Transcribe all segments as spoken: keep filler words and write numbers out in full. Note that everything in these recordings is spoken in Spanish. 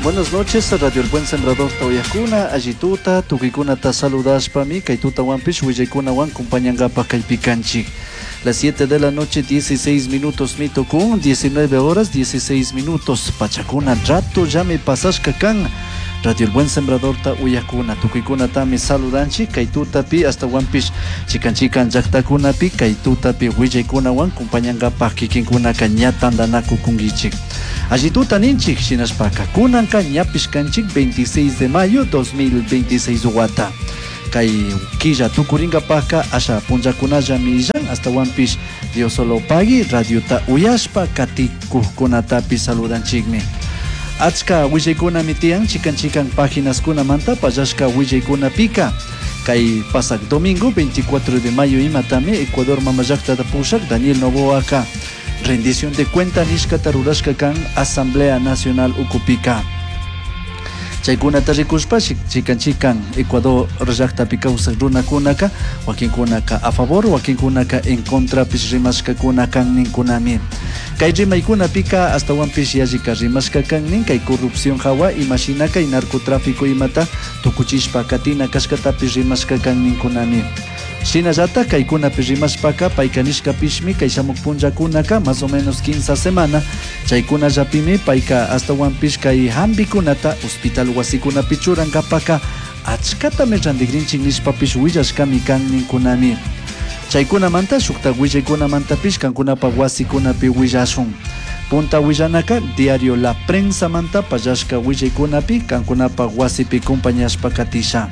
Buenas noches, Radio El Buen Sembrador Tauyakuna, Ayituta, Tukikuna ta saludas para mí, Kaituta Wampish, Huijaykuna Wan, Compañangapa Kaipikanchi. Las siete de la noche, dieciséis minutos, Mitokun, diecinueve horas, dieciséis minutos, Pachacuna, rato, ya me pasas kakan. Radio El Buen Sembrador ta uyakuna, tukikuna ta me saludanchi, Kaituta pi hasta Wampish, chican chican yaktakuna pi, Kaituta pi Huijaykuna Wan, Compañangapa Kikinkuna Kanyatan Danaku Kungichik. Ayituta ninchik, Shinashpaka, Kunanka Ñapishkanchik, veintiséis de mayo dos mil veintiséis Wata. Kai Killa Tukuringa Paka, Asha Punjakunaya Millan, hasta Wampish, Dios solo pagi, Radio ta Uyashpa, Kati Kukunatapi saludanchikmi. Achka Huijaykuna mitian, chican chican páginas kuna manta, Payashka Huijaykuna pika. Kai pasak domingo veinticuatro de mayo imatame, Ecuador Mamayakta da Pushak, Daniel Novoa. Rendición de cuenta Nishka Tarurashka kan Asamblea Nacional Ukupika. Chaykuna tarikushpa chikan chikan Ecuador rayakta pikausa runa kunaka, wakin kunaka a favor, wakin kunaka en contra pish rimashka kunakan ninkunami. Kay rimaykuna pika hasta wan pish yajika rimashka kan nin kay corrupción hawa imashinaka y narcotráfico imata tukuchishpa katina kashkata pish rimashka kan ninkunami. Shinallata kaykuna pirimashpaka paikanishka pishmi kay shamuk punjakunaka más o menos quince semana chaykuna yapimi paika hasta wampish kay hambikunata hospital wasikuna pichurankapaka achkata merandigrinchik nishpapish willashkami kan ninkunami. Chaykuna manta shukta willaykuna mantapish kankunapa wasikunapi willashun. Punta willanaka diario La Prensa manta payashka willaykunapi kankunapa wasipi compañashpa katisha.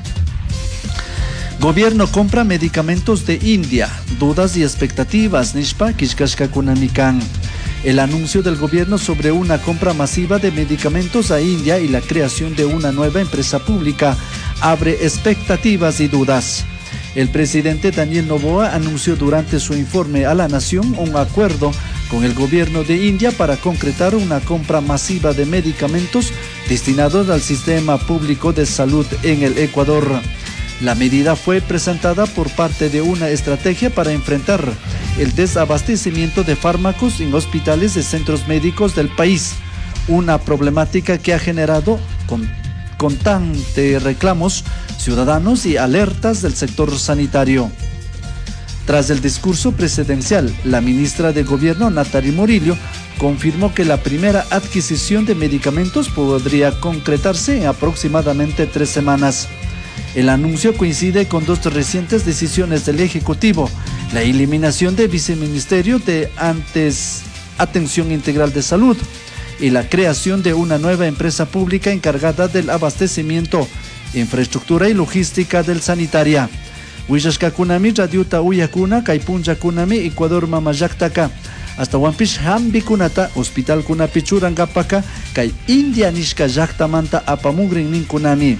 Gobierno compra medicamentos de India, dudas y expectativas, Nishpa Kishkashka Kunamikan. El anuncio del gobierno sobre una compra masiva de medicamentos a India y la creación de una nueva empresa pública abre expectativas y dudas. El presidente Daniel Noboa anunció durante su informe a la nación un acuerdo con el gobierno de India para concretar una compra masiva de medicamentos destinados al sistema público de salud en el Ecuador. La medida fue presentada por parte de una estrategia para enfrentar el desabastecimiento de fármacos en hospitales y centros médicos del país, una problemática que ha generado con, constantes reclamos ciudadanos y alertas del sector sanitario. Tras el discurso presidencial, la ministra de Gobierno, Nathalie Murillo, confirmó que la primera adquisición de medicamentos podría concretarse en aproximadamente tres semanas. El anuncio coincide con dos recientes decisiones del Ejecutivo: la eliminación del Viceministerio de antes Atención Integral de Salud y la creación de una nueva empresa pública encargada del abastecimiento, infraestructura y logística del sanitaria. Wishashka kunami radiuta uyakuna kaipunja kunami Ecuador Mamayaktaka hasta Wampish Hambi kunata Hospital kunapi churangapaka kai India nishka yaktamanta apamugrin ninkunami.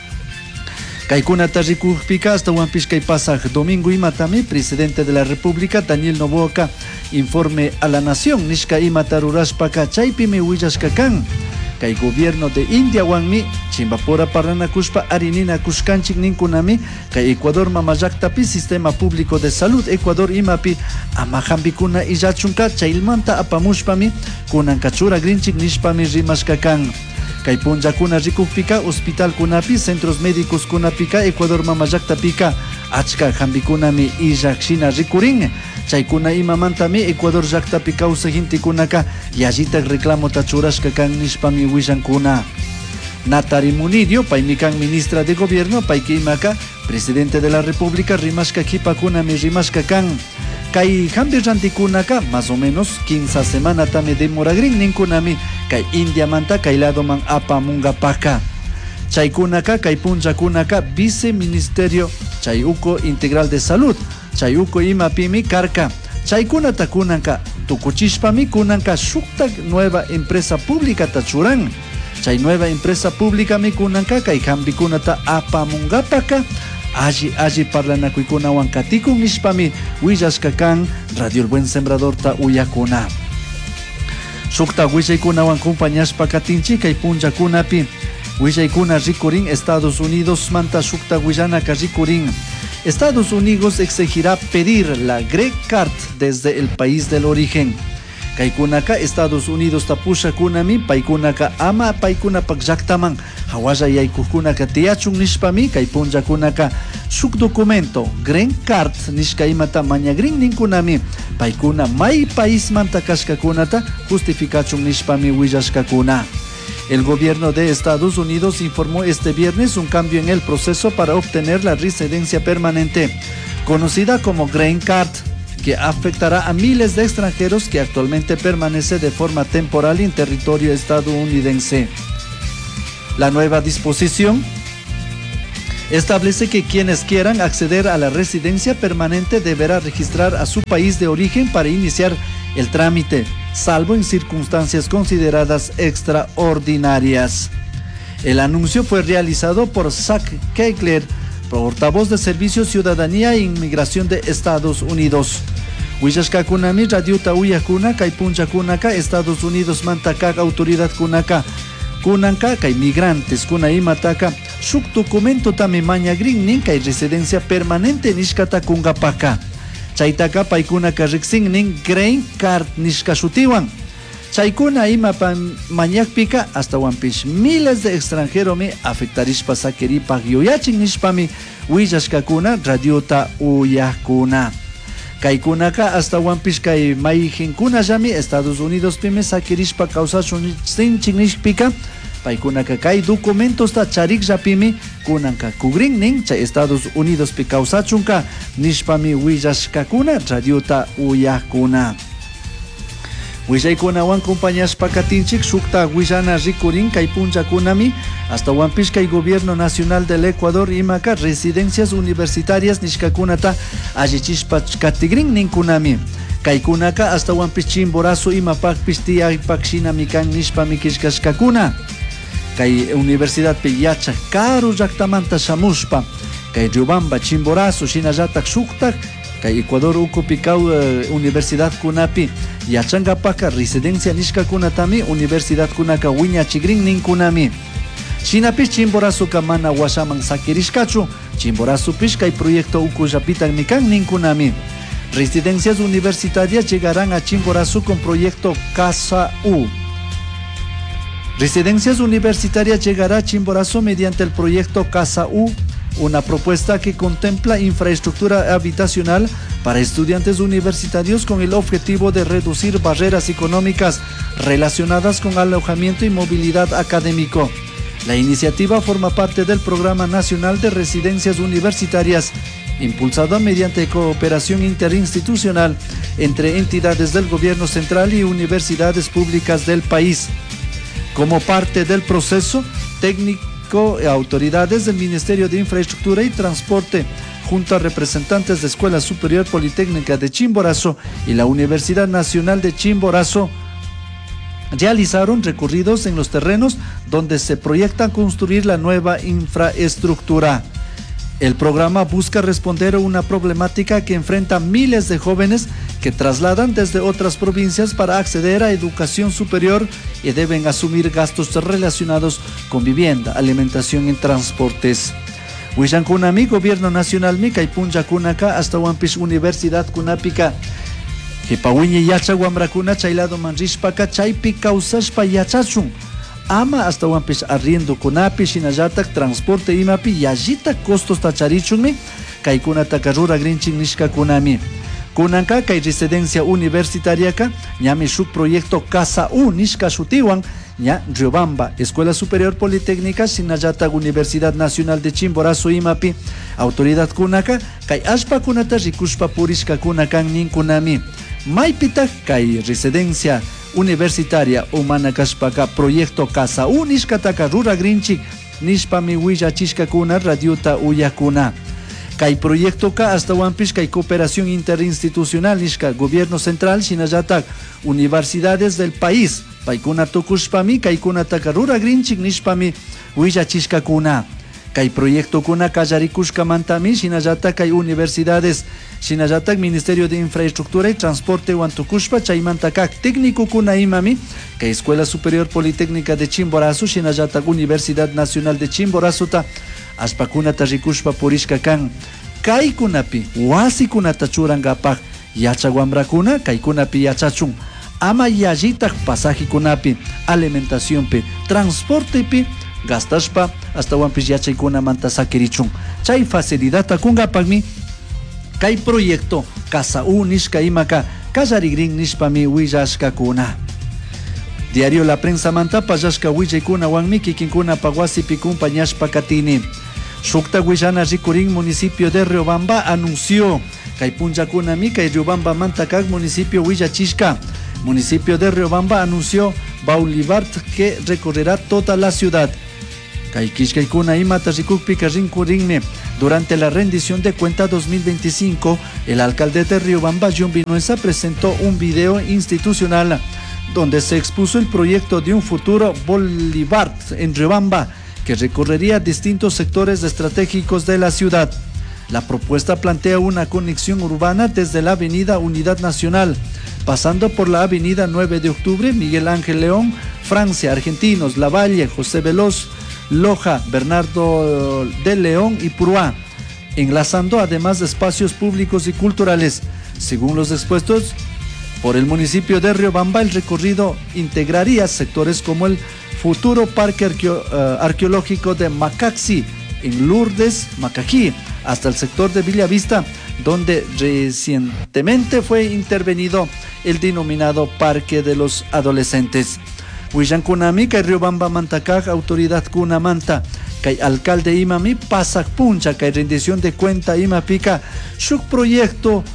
Kaikuna tarikujpika hasta Wampish kay pasaj domingo imatami, presidente de la República Daniel Noboa informe a la nación nishka imatarurashpaka chaypimi willashkakan kay gobierno de India wanmi chimbapura paranakushpa arinina kushkanchik ninkunami kay Ecuador mamayaktapi sistema público de salud Ecuador imapi amajambikuna illachunka chaylmanta apamushpami kunankachura grinchik nishpami rimashkakan. Kay punjakuna rikukpika hospital kunapi centros médicos kunapika Ecuador mamayaktapika achka hambikunami illakshina rikurin chaykuna imamantami Ecuador llaktapika usahintikunaka yallitak reclamo tachurashka kan nishpami willankuna. Nathalie Murillo paymi kan ministra de gobierno payki imaka presidente de la República rimashka kipakunami rimashka kan. Kay hambi rantikunaka más o menos quince semana tame demoragrin ninkunami kay India manta kay lado man apamungapaka. Chaykunaka kay punjakunaka viceministerio chayuko integral de salud chayuko imapimi karka. Chaykunata kunanka tukuchishpami kunanka shukta nueva empresa pública tachuran. Chay nueva empresa pública mi kunanka kay hambikunata apamungapaka. Allí, allí parlanakuikuna wankatikun nishpami willashkakan Radio El Buen Sembrador ta uyakuna. Shukta willaykuna wan compañashpa katinchi kay punjakunapi willaykuna rikurin Estados Unidos manta shukta willanaka rikurin. Estados Unidos exigirá pedir la Green Card desde el país del origen. Kaikunaka Estados Unidos tapusha kunami paikunaka ama paikunapa llaqtaman hawalla yaykukunaka tiachun nishpami kay punllakunaka shuk documento green card nishka imata mañagrin ninkunami paikuna may paismanta kashkakunata justificachun nishpami willashkakuna. El gobierno de Estados Unidos informó este viernes un cambio en el proceso para obtener la residencia permanente, conocida como Green Card, que afectará a miles de extranjeros que actualmente permanecen de forma temporal en territorio estadounidense. La nueva disposición establece que quienes quieran acceder a la residencia permanente deberá registrar a su país de origen para iniciar el trámite, salvo en circunstancias consideradas extraordinarias. El anuncio fue realizado por Zach Keigler, portavoz de Servicios, Ciudadanía e Inmigración de Estados Unidos. Willashkakunami radiuta uyakuna kay punchakunaka Estados Unidos mantakak autoridad kunaka kunanka kay migrantes kuna imataka shuk documento tami mañagrin nin kay residencia permanente nishkata kungapaka. Chaytaka paikunaka riksinnin Green Card nishka shutiwan. Chaykuna ima mañakpika hasta wampish miles de extranjeros me afectarishpa sakeripa yuyachin nishpami willashkakuna radiota uyakuna. Kaikunaka hasta wampish kay mayjinkuna llami Estados Unidos pime sakirishpa causachun sinchin nishpika paikunaka kay documentos ta charik japimi kunanka kugrin nin chay Estados Unidos pi causachunka nishpami willashkakuna radiota uyakuna. Willaykunawan compañashpa katinchik shukta willana rikurin kay punchakunami hasta wampish kay Gobierno Nacional del Ecuador imaka residencias universitarias nishkakunata allichishpa katigrin ninkunami. Kaikunaka hasta wampish Chimborazo imapakpish tiyaypakshinami kan nishpami kishkashkakuna. Kay Universidad pi yacha karu llaqtamanta shamushpa kay Riobamba, Chimborazo, shinallatak shuktak kay Ecuador ukupikaw uh, Universidad kunapi yachangapaka residencia nishkakunatami Universidad kunaka wiñachigrin ninkunami. Shinapish Chimborazo kamana washaman sakirishkachu Chimborazo pish kay proyecto ukullapitan nikan ninkunami. Residencias universitarias llegarán a Chimborazo con proyecto Casa U. Residencias universitarias llegará a Chimborazo mediante el proyecto Casa U, una propuesta que contempla infraestructura habitacional para estudiantes universitarios con el objetivo de reducir barreras económicas relacionadas con alojamiento y movilidad académico. La iniciativa forma parte del Programa Nacional de Residencias Universitarias, impulsado mediante cooperación interinstitucional entre entidades del gobierno central y universidades públicas del país. Como parte del proceso técnico, autoridades del Ministerio de Infraestructura y Transporte, junto a representantes de Escuela Superior Politécnica de Chimborazo y la Universidad Nacional de Chimborazo, realizaron recorridos en los terrenos donde se proyecta construir la nueva infraestructura. El programa busca responder a una problemática que enfrenta miles de jóvenes que trasladan desde otras provincias para acceder a educación superior y deben asumir gastos relacionados con vivienda, alimentación y transportes. Wishan kunami Gobierno Nacional mi kay puncha kunaka hasta wampish Universidad kunapika que pawiñi yacha wamrakuna chaylado manrishpaka chaypi causashpa yachachun ama hasta wampish arriendo kunapi shinallatak transporte imapi yallita costos tacharichunmi kay kunata karura grinchin nishka kunami. Kunanka kay residencia universitariaka ñami shuk proyecto Casa U nishka shutiwan ña Riobamba, Escuela Superior Politécnica shinallatak Universidad Nacional de Chimborazo imapi autoridad kunaka kay ashpa kunata rikushpa purishka kunakan ninkunami. Maypita kay residencia universitaria humana kashpaka proyecto Casa U nishkataka rura grinchik nishpami willachishka kuna radiota uyakuna. Kay proyecto ka hasta wampish kay cooperación interinstitucional nishka gobierno central shinallatak universidades del país paykuna tukushpami kaykuna takarura grinchik nishpami willachishka kuna. Kay proyecto kuna kallarikushka mantami shinallatak kay universidades shinallatak Ministerio de Infraestructura y Transporte wantukushpa chaymantakak técnico kuna imami kay Escuela Superior Politécnica de Chimborazo shinallatak Universidad Nacional de Chimborazo ta ashpakunata rikushpa purishka kan kaykunapi wasikunata churangapak yacha wamrakuna kaykunapi yachachun ama yallita pasaje kunapi, alimentación pi, transporte pi, gastashpa hasta wampis yachaykuna manta sakirichun. Chay facilidad takungapakmi kay proyecto Casa U nishka imaka kallarigrin nishpami willashkakuna. Diario La Prensa manta pallashka willaykuna wanmi kikinkuna pawasipi kumpañashpa katini. Shukta Willana Rikurin municipio de Riobamba anunció kay punllakunami kay Riobamba manta kag municipio Willachishka. Municipio de Riobamba anunció Baulibart que recorrerá toda la ciudad. Kay kishkaykuna imata rikukpi rinkurinme. Durante la rendición de cuenta dos mil veinticinco, el alcalde de Riobamba, John Vinuesa, presentó un video institucional donde se expuso el proyecto de un futuro Bolívar en Riobamba que recorrería distintos sectores estratégicos de la ciudad. La propuesta plantea una conexión urbana desde la avenida Unidad Nacional, pasando por la avenida nueve de octubre, Miguel Ángel León, Francia, Argentinos, Lavalle, José Veloz, Loja, Bernardo de León y Puruá, enlazando además espacios públicos y culturales. Según los expuestos por el municipio de Riobamba, el recorrido integraría sectores como el futuro Parque Arqueo, uh, Arqueológico de Macaxi, en Lourdes, Macají, hasta el sector de Villavista, donde recientemente fue intervenido el denominado Parque de los Adolescentes. Huillan kunami kay Riobamba mantakaj autoridad kuna manta kay alcalde imami pasak puncha kay rendición de cuenta ima pika shuk proyecto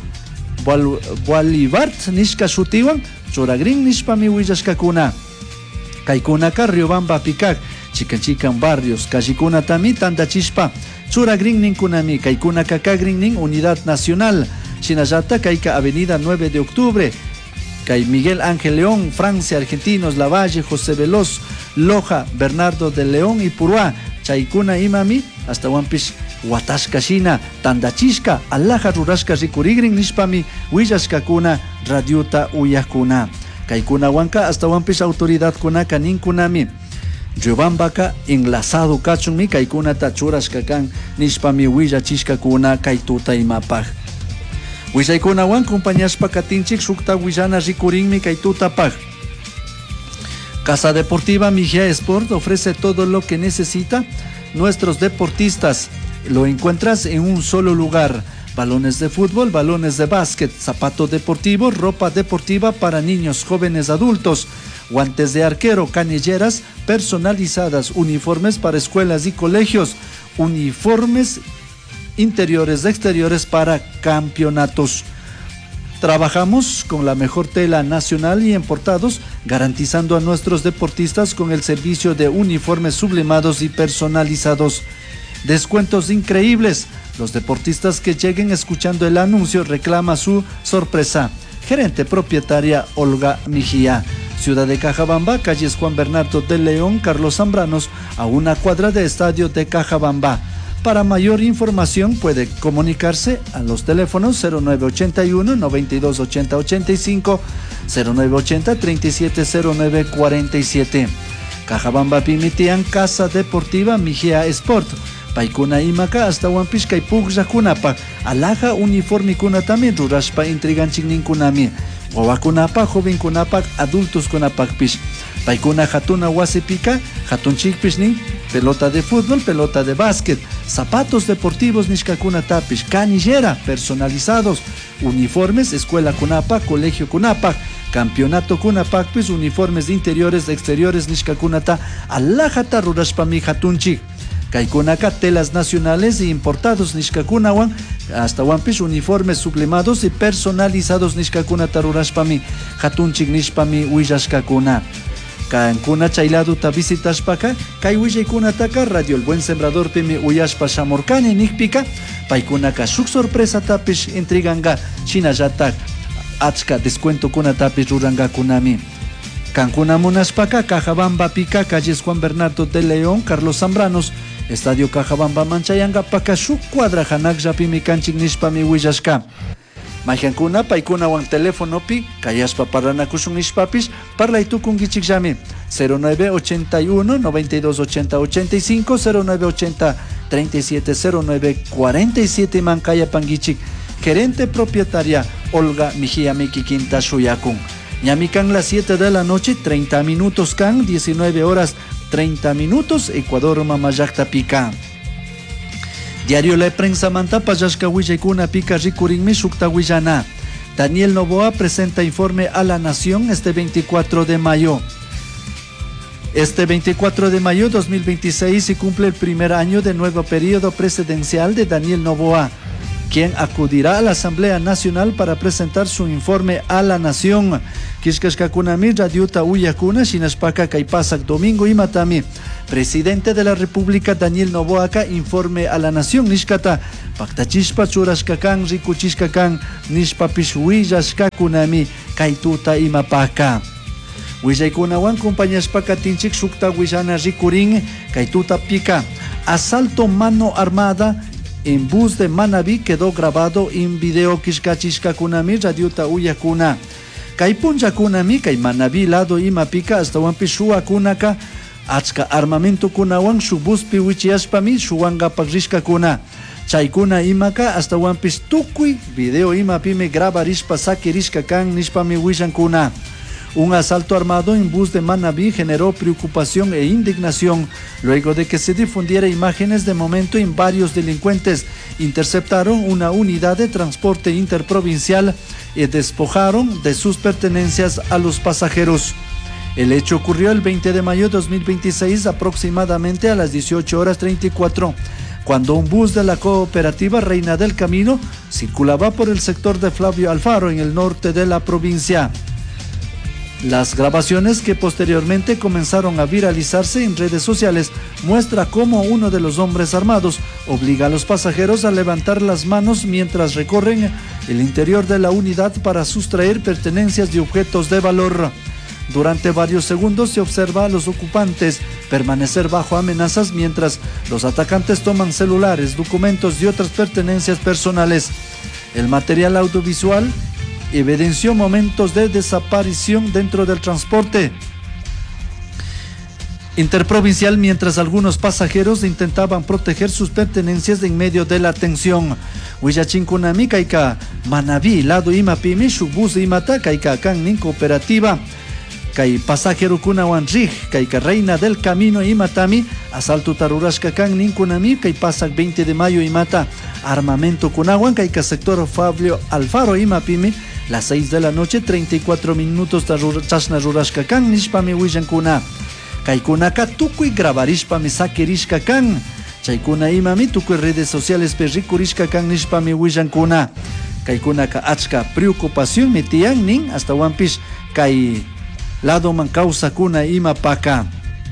Bolívar nishka shutiwan churagrin nishpami willashkakuna kay kunaka Riobamba pikaj chikan chikan barrios kashikuna tami tandachishpa churagrin nin kunami kay kunaka kagrin nin Unidad Nacional shinallata kayka avenida nueve de octubre kay Miguel Ángel León, Francia, Argentinos, Lavalle, José Veloz, Loja, Bernardo de León y Puruá, chaykuna imami, hasta wampish watashka shina, tandachishka, allaja rurashka rikurigrin nishpami, willashkakuna, radiuta uyakuna. Kaykuna wanka, hasta wampish autoridad kuna kanin kunami. Riobambaka enlazado kachunmi, kaykuna tachurashkakan, nishpami willachishkakuna, kaytuta imapaj. Huichaykunawan compañashpa katinchik shukta Willana rikurinmi kay tutapaj. Casa Deportiva Mejía Sport ofrece todo lo que necesita nuestros deportistas. Lo encuentras en un solo lugar. Balones de fútbol, balones de básquet, zapatos deportivos, ropa deportiva para niños, jóvenes, adultos, guantes de arquero, canilleras personalizadas, uniformes para escuelas y colegios, uniformes interiores, exteriores para campeonatos. Trabajamos con la mejor tela nacional y importados, garantizando a nuestros deportistas con el servicio de uniformes sublimados y personalizados. Descuentos increíbles. Los deportistas que lleguen escuchando el anuncio reclama su sorpresa. Gerente propietaria Olga Mejía. Ciudad de Cajabamba, calles Juan Bernardo de León, Carlos Zambranos, a una cuadra de estadio de Cajabamba. Para mayor información puede comunicarse a los teléfonos cero nueve ochenta y uno, noventa y dos ochenta, ochenta y cinco, cero nueve ochenta, treinta y siete cero nueve cuarenta y siete. Cajabamba Pimitian, Casa Deportiva Mejía Sport. Paikuna imaka hasta Wampish kay Pugllakunapak. Alaja uniforme kunatami rurashpa intriganchik ninkunami. Wawakunapa, jovenkunapak, adultos kunapakpish. Paikuna hatuna wasipika, hatunchikpish nin pelota de fútbol, pelota de básquet, zapatos deportivos nishkakuna tapish, canillera personalizados, uniformes, escuela kunapa, colegio kunapa, campeonato kunapak, pues uniformes de interiores, de exteriores nishkakunata, alajata rurashpami hatunchik. Kaikunaka, telas nacionales e importados nishkakunawan, hasta wampish uniformes sublimados y personalizados nishkakunata rurashpami, hatunchik nishpami willashkakuna. Kankuna chayladu visitashpaka, kay willaykunataka Radio El Buen Sembrador pimi uyashpa shamorkani nikpika, paykunaka shuk sorpresa tapish intriganga shinallatak achka descuento kuna tapish ruranga kunami. Kankuna munashpaka, Cajabamba pika, calles Juan Bernardo de León, Carlos Zambranos, Estadio Cajabamba manchayanga paka shuk cuadra hanakja pimi kanchik nishpami willashka. Majankuna paikuna wan teléfono pi kayashpa parlanakushun nishpapish parlaytukungichikllami cero nueve ochenta y uno, noventa y dos ochenta, ochenta y cinco, cero nueve ochenta, treinta y siete cero nueve cuarenta y siete mankaya pangichik. Gerente propietaria Olga Mejía Miki Quinta Shuyakun. Ñamican las siete de la noche, treinta minutos can, diecinueve horas treinta minutos, Ecuador Mamayacta pica. Diario La Prensa Manta Payashka Willaykuna pica rikurinmi shukta Willana. Daniel Noboa presenta informe a la Nación este veinticuatro de mayo. Este veinticuatro de mayo de dos mil veintiséis se cumple el primer año del nuevo periodo presidencial de Daniel Noboa, quien acudirá a la Asamblea Nacional para presentar su informe a la Nación. Kishkashkakunami Radiuta Uyakuna Shinashpaka Kaipasak Domingo y Matami. Presidente de la República Daniel Noboaca informe a la Nación Nishkata Paktachishpa Churashkakan Rikuchishkakan Nishpapish Willashkakunami Kaituta Imapaka. Willaykunawan compañashpaka tinchik shukta Willana Rikurin Kaituta Pika. Asalto mano armada en bus de Manabí quedó grabado en video. Kishkachishkakunami Radiuta Uyakuna. Kaipunjakunami Kai Manabí lado Imapika hasta Wampishua Kunaka achka armamento kunawan shubuspi wichiashpami shuwanga pagrishka kuna. Chaykuna imaka hasta wampis tukui video imapime grabarishpa sakirishka kan nishpami wishan kuna. Un asalto armado en bus de Manabí generó preocupación e indignación luego de que se difundiera imágenes de momento en varios delincuentes interceptaron una unidad de transporte interprovincial y despojaron de sus pertenencias a los pasajeros. El hecho ocurrió el veinte de mayo de dos mil veintiséis aproximadamente a las dieciocho horas treinta y cuatro, cuando un bus de la cooperativa Reina del Camino circulaba por el sector de Flavio Alfaro en el norte de la provincia. Las grabaciones que posteriormente comenzaron a viralizarse en redes sociales muestra cómo uno de los hombres armados obliga a los pasajeros a levantar las manos mientras recorren el interior de la unidad para sustraer pertenencias y objetos de valor. Durante varios segundos se observa a los ocupantes permanecer bajo amenazas mientras los atacantes toman celulares, documentos y otras pertenencias personales. El material audiovisual evidenció momentos de desaparición dentro del transporte interprovincial mientras algunos pasajeros intentaban proteger sus pertenencias en medio de la tensión. Huillachinkunami kaika Manabí lado imapimi shubus imata kaika kan nin cooperativa Kai pasajero kunawan rig, kai Reina del Camino y Matami, asalto tarurashka kan ninkunami, kai pasak veinte de mayo y mata, armamento kunawan, kai sector Fabio Alfaro y Mapimi, las seis de la noche, treinta y cuatro minutos chasna rurashka kan, nishpami wishan kuna, kai kunaka tukui grabarishpami sakirishka kan, chay kuna imami tukui redes sociales perrikurishka kan, nishpami wishan kuna, kai kunaka achka preocupación metian nin, hasta wampish, kai lado man causa kuna ima paka.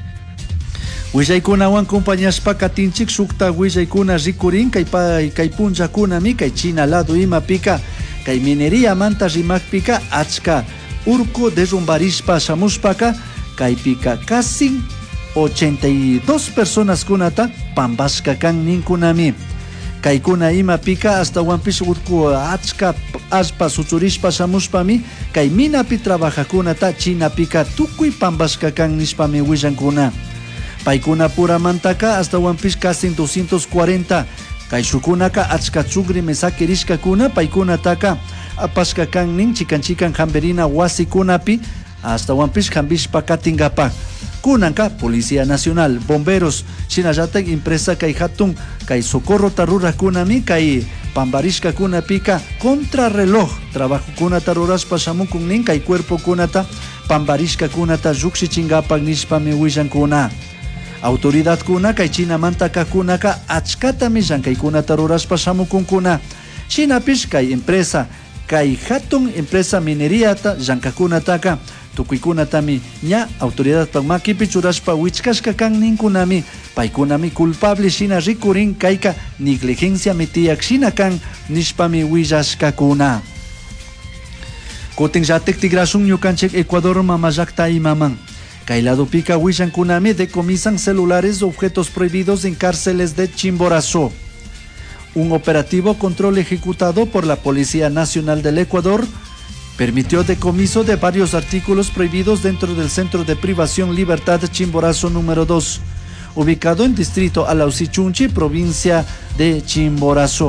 Willaykuna wan compañashpaka tinchik shukta willaykuna rikurin kay pa kay puncha kuna mi kay China lado ima pika kay minería manta rimak pika achka urco derrumbarishpa shamushpaka kay pika casi ochenta y dos personas kunata pambashka kan ninkunami. Kaikuna ima pika hasta wampish urku achka aspa suchurishpa shamushpami kay minapi trabajakunata China pika tukui pambashka kan nishpami wishankuna. Paikuna pura mantaka hasta wampish casi doscientos cuarenta kay shukunaka achka chugri mesakirishka kuna paikuna taka apashka kan nin chikan chikan hamberina wasikunapi hasta wampish hambishpa katingapa. Kunanka, Policía Nacional, Bomberos, Chinayatek, Impresa Kai Hatun, Kai Socorro Tarura Kunami, Kai Pambarishka Kunapika, Contrarreloj, Trabajo Kuna Taruraspa Shamukunin, Kai Cuerpo Kunata, Pambarishka Kunata, Yuxi Chingapa, Nishpa Miwishan Kuna. Autoridad Kuna, Kai China Mantaka Kunaka, Achkata Mishan, Kai Kuna Taruraspa Shamukun Kuna. China Pish, Kai Empresa, Kai Hatun, Empresa Mineriata, Yankakuna Taka. Tukuikuna tami ña autoridad pagmaki pichurashpa wichkashka kan ninkunami paikunami culpable shina rikurin kaika negligencia metiak shina kan nishpami willashka kuna. Kotin jatek tigrashun ñukanchik Ecuador mamayakta imaman. Kay lado pika wishan kunami decomisan celulares objetos prohibidos en cárceles de Chimborazo. Un operativo control ejecutado por la Policía Nacional del Ecuador permitió decomiso de varios artículos prohibidos dentro del Centro de Privación Libertad Chimborazo número dos, ubicado en distrito Alausichunchi, provincia de Chimborazo.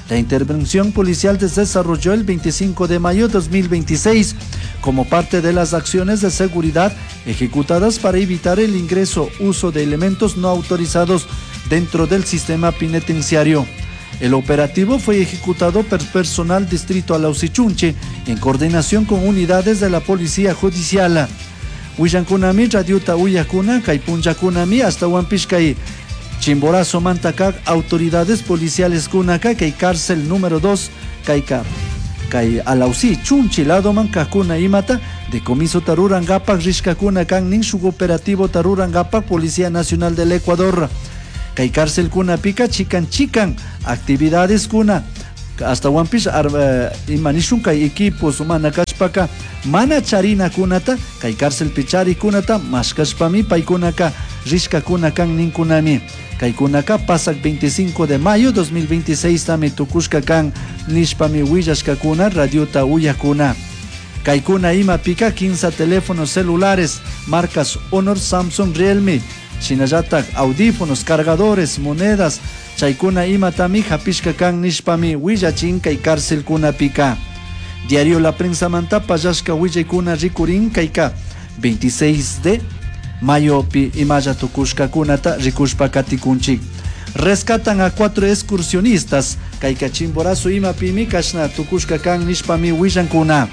La intervención policial se desarrolló el veinticinco de mayo de dos mil veintiséis como parte de las acciones de seguridad ejecutadas para evitar el ingreso, uso de elementos no autorizados dentro del sistema penitenciario. El operativo fue ejecutado por personal distrito Alausichunche en coordinación con unidades de la Policía Judicial. Huillankunami, Radiuta Uyakuna, Kaipunyakunami, hasta Huampishkai. Chimborazo Mantacac, autoridades policiales Kunaka, Kai cárcel número dos, Kaikar. Kai Alausi, Chunchi, lado Mancacuna y Mata, decomiso Tarurangapak, Rishkakuna, Kangning, suboperativo Tarurangapak, Policía Nacional del Ecuador. Kai cárcel Kuna Pica, Chican Chican, actividades Kuna. Hasta Wampish, Imanishun, Kai equipos, Manacachpaca, Mana Charina Kunata, Kai cárcel Pichari Kunata, Mashkashpami, Paikunaka, Rishkakuna, Kangning Kunami. Kaikunaka pasak veinticinco de mayo dos mil veintiséis tami tukushkakan nishpami willashkakuna radiota uyakuna. Kaikuna ima pika quince teléfonos celulares marcas Honor, Samsung, Realme. Shinayatak audífonos, cargadores, monedas. Chaikuna ima tami hapishkakan nishpami willachin kai cárcel kuna pika. Diario La Prensa Manta payashka willaykuna rikurin kaika veintiséis de mayo pi imaya tukushka kunata rikushpa katikunchik. Rescatan a cuatro excursionistas kaika Chimborazo ima pimi kashna tukushka kan nishpami willankuna.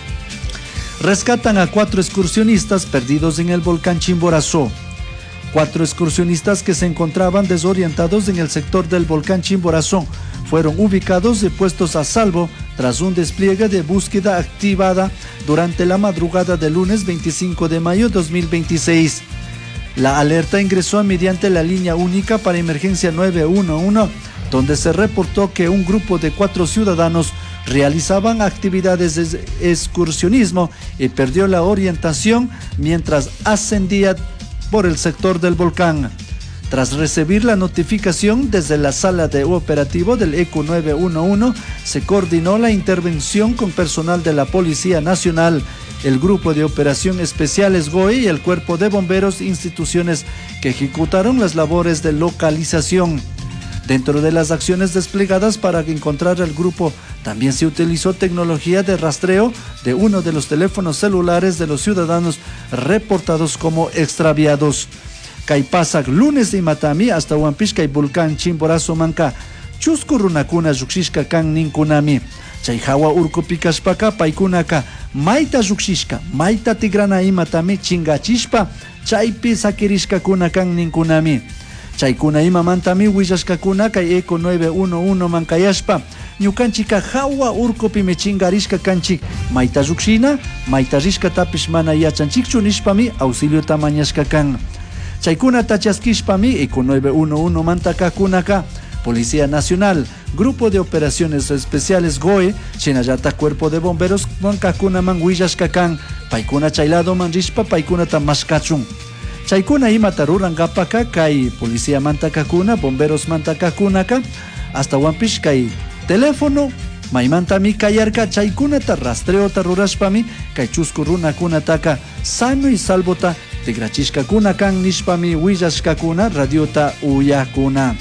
Rescatan a cuatro excursionistas perdidos en el volcán Chimborazo. Cuatro excursionistas que se encontraban desorientados en el sector del volcán Chimborazo fueron ubicados y puestos a salvo tras un despliegue de búsqueda activada durante la madrugada del lunes veinticinco de mayo de dos mil veintiséis. La alerta ingresó mediante la línea única para emergencia nueve uno uno, donde se reportó que un grupo de cuatro ciudadanos realizaban actividades de excursionismo y perdió la orientación mientras ascendía por el sector del volcán. Tras recibir la notificación desde la sala de operativo del E C U nueve uno uno, se coordinó la intervención con personal de la Policía Nacional, el Grupo de Operación Especiales G O E y el Cuerpo de Bomberos, instituciones que ejecutaron las labores de localización. Dentro de las acciones desplegadas para encontrar al grupo, también se utilizó tecnología de rastreo de uno de los teléfonos celulares de los ciudadanos reportados como extraviados. Kaipasak lunes de Matami hasta Huampishka y Volcán Chimborazo Manca chusku runakuna lluksishka kan ninkunami. Chay hawa urku pikashpaka paikunaka maita lluksishka maita tigrana imatami chingachishpa chaypi sakirishkakuna kan ninkunami. Chaykuna ima mantami willashkakuna kay E C O nueve uno uno mankayashpa ñukanchika hawa urkupi me chingarishka kanchik maita llukshina maita rishkatapish mana yachanchikchu nishpami auxilio tamañashka kan. Chaykuna tachaskishpami E C O nueve uno uno mantakakunaka Policía Nacional, Grupo de Operaciones Especiales G O E, Chinayata Cuerpo de Bomberos Mankakuna man willashkakan paykuna chaylado man rishpa paykuna tamashkachun. Chaykuna ima tarurangapaka kay Policía mantakakuna, Bomberos mantakakunaka hasta Wampish kay teléfono maymantami kayarka chaykunata rastreo tarurashpami kay chusku runakunataka sano y salvota tigrachishkakuna kan nishpami willashkakuna radiota uyakuna.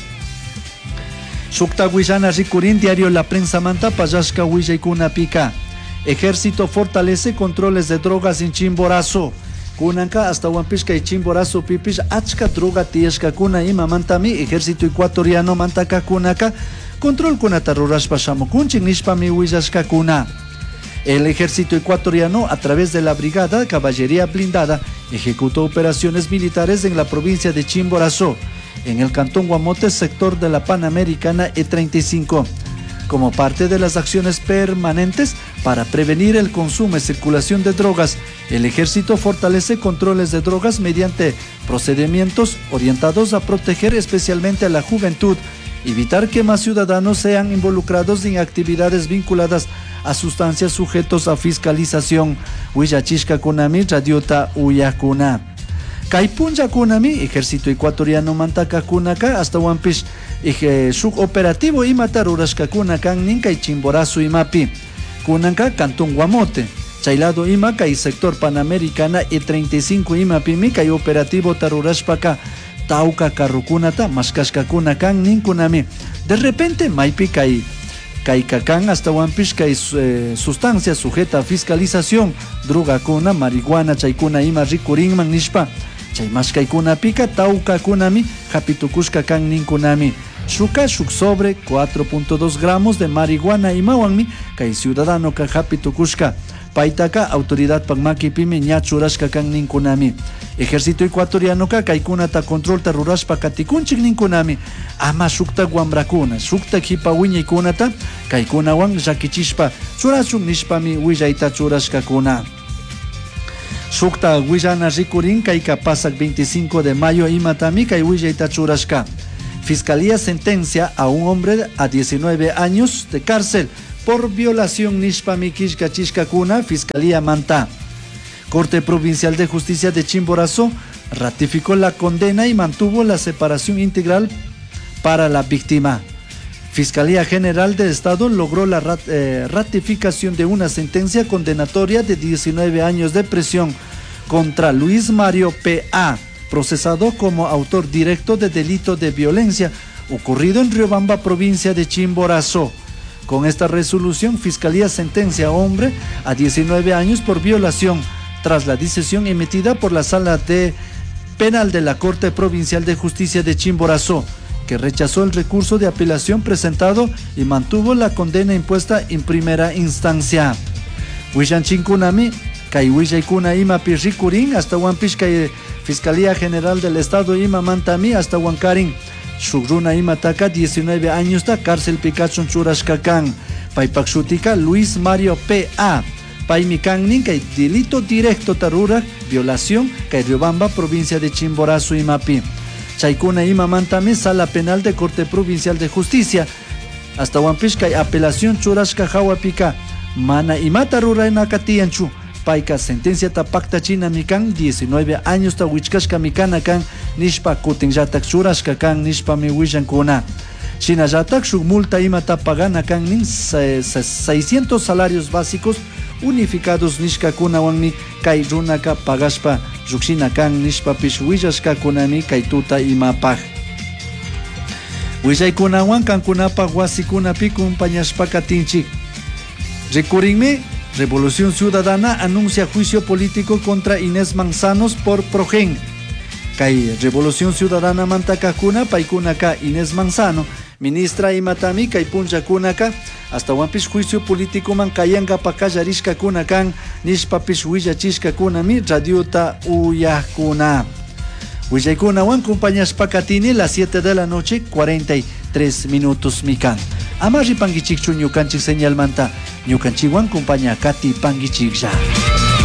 Shukta Willana Rikurin, Diario La Prensa Manta payashka willaykuna pika. Ejército fortalece controles de drogas en Chimborazo. Kunanka hasta Huampishka y Chimborazo pipish achka droga tieshkakuna ima mantami ejército ecuatoriano mantakakunaka control kunata rurashpa shamukunchik nishpami willashkakuna. El ejército ecuatoriano, a través de la Brigada Caballería Blindada, ejecutó operaciones militares en la provincia de Chimborazo, en el cantón Guamote, sector de la Panamericana E treinta y cinco. Como parte de las acciones permanentes para prevenir el consumo y circulación de drogas, el ejército fortalece controles de drogas mediante procedimientos orientados a proteger especialmente a la juventud, evitar que más ciudadanos sean involucrados en actividades vinculadas a sustancias sujetos a fiscalización. Huillachishka kunami radiota uyakuna. Kaipunja kunami, ejército ecuatoriano mantakakunaka hasta Wampish, eje suk operativo imata rurashkakunakan ninka y Chimborazo imapi. Kunanka cantón Guamote. Chaylado ima kai sector Panamericana E treinta y cinco imapi mi kai operativo tarurashpaka Tauca carrukunata mashkashkakunakan ninkunami. De repente maipi kai Kaikakan hasta wampish kay eh, sustancia sujeta a fiscalización, droga kuna, marihuana, chaykuna ima rikurinman nishpa. Chaymash kaykuna pika tauka kunami, hapitukushka kan ninkunami. Shuka shuk sobre cuatro punto dos gramos de marihuana imawanmi, kay ciudadano ka hapitukushka. Paitaka autoridad pagmakipimi ñachurashka kan ninkunami. Ejército ecuatoriano ka kaikunata control ta rurashpa katikunchik ninkunami. Ama shukta guambrakuna, shukta hipawiñaykunata kaikunawan llakichishpa churashun nishpami willayta churashka kuna. Shukta willana rikurin kaika pasak veinticinco de mayo imatami kay willayta churashka. Fiscalía sentencia a un hombre a diecinueve años de cárcel por violación nishpami kishkachishka kuna. Fiscalía manta. Corte Provincial de Justicia de Chimborazo ratificó la condena y mantuvo la separación integral para la víctima. Fiscalía General del Estado logró la rat, eh, ratificación de una sentencia condenatoria de diecinueve años de prisión contra Luis Mario P A, procesado como autor directo de delito de violencia ocurrido en Riobamba, provincia de Chimborazo. Con esta resolución, Fiscalía sentencia a hombre a diecinueve años por violación, tras la decisión emitida por la Sala de Penal de la Corte Provincial de Justicia de Chimborazo, que rechazó el recurso de apelación presentado y mantuvo la condena impuesta en primera instancia. Huillanchinkunami, kay Huillaykuna ima pirrikurin, hasta Huampish kay Fiscalía General del Estado ima mantami, hasta Huancarin. Shugruna ima taka diecinueve años da cárcel Picachon churashkakan. Paipakshutika Luis Mario P A. Paimikannin kay delito directo tarura, violación, kay Riobamba, provincia de Chimborazo imapi. Chaykuna ima mantami, Sala Penal de Corte Provincial de Justicia. Hasta Huampish kay apelación churashka hawapika. Mana imata rura en akatianchu. Paika sentencia tapakta china mikan diecinueve años ta wichkashka mikana kan nishpa kutin jatak churashka kan nishpa mi wishankuna. China jatak shuk multa imata pagana kan nin seiscientos salarios básicos unificados nishka kuna wanmi kay runaka pagashpa shukshina kan nishpa pish wishashka kunami kay tuta imapaj. Wishaykuna wan kankunapa wasikunapi kumpañashpa katinchik. Recurinme, Revolución Ciudadana anuncia juicio político contra Inés Manzanos por Progen. Kay Revolución Ciudadana mantakakuna paikunaka Inés Manzano, ministra imatami kay punchakunaka, hasta wampish juicio político man kayanga pakayarishka kunakan, nishpapish willachishka kunami radiota uyakuna. Willaykuna wan compañashpa katini las siete de la noche, cuarenta y tres minutos mikan. Amari pangichik chu ñukanchik señal manta, ñukanchiwan compaña kati pangichik ya.